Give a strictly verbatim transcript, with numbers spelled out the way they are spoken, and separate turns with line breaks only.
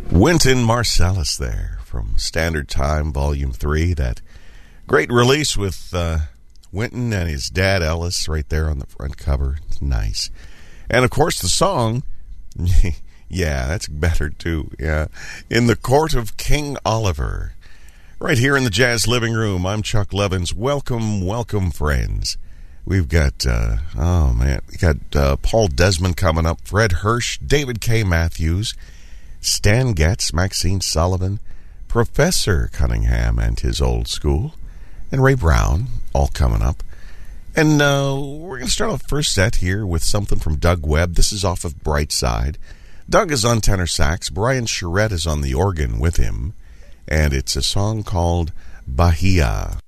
Wynton Marsalis there from Standard Time, Volume three. That great release with uh, Wynton and his dad, Ellis, right there on the front cover. It's nice. And, of course, the song, yeah, that's better, too. Yeah, In the Court of King Oliver. Right here in the Jazz Living Room, I'm Chuck Levins. Welcome, welcome, friends. We've got, uh, oh, man, we got uh, Paul Desmond coming up, Fred Hirsch, David K. Matthews, Stan Getz, Maxine Sullivan, Professor Cunningham and his old school, and Ray Brown, all coming up. And uh, we're going to start off first set here with something from Doug Webb. This is off of Bright Side. Doug is on tenor sax. Brian Charette is on the organ with him. And it's a song called Bahia.